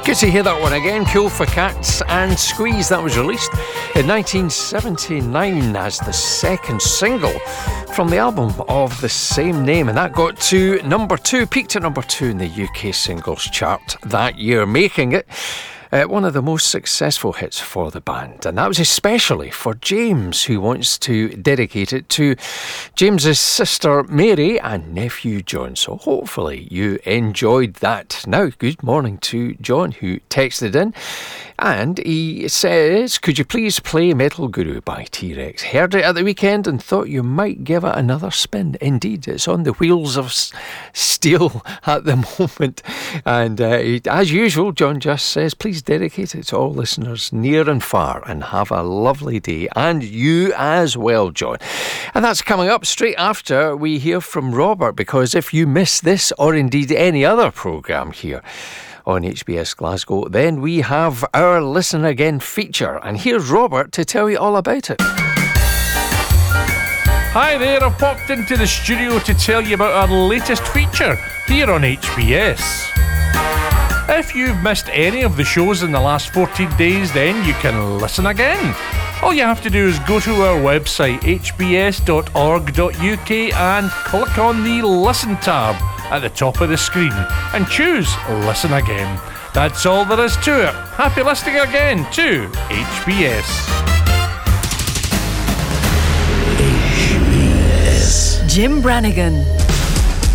Good to hear that one again. Cool for Cats and Squeeze. That was released in 1979 as the second single from the album of the same name, and that got to number 2, peaked at number 2 in the UK singles chart that year, making it one of the most successful hits for the band. And that was especially for James, who wants to dedicate it to James's sister Mary and nephew John. So hopefully you enjoyed that. Now, good morning to John, who texted in. And he says, could you please play Metal Guru by T-Rex? Heard it at the weekend and thought you might give it another spin. Indeed, it's on the wheels of steel at the moment. And as usual, John just says, please dedicate it to all listeners near and far and have a lovely day. And you as well, John. And that's coming up straight after we hear from Robert, because if you miss this or indeed any other programme here on HBS Glasgow, then we have our Listen Again feature. And here's Robert to tell you all about it. Hi there, I've popped into the studio to tell you about our latest feature here on HBS. If you've missed any of the shows in the last 14 days, then you can listen again. All you have to do is go to our website, hbs.org.uk, and click on the Listen tab at the top of the screen and choose Listen Again. That's all there is to it. Happy listening again to HBS. Jim Brannigan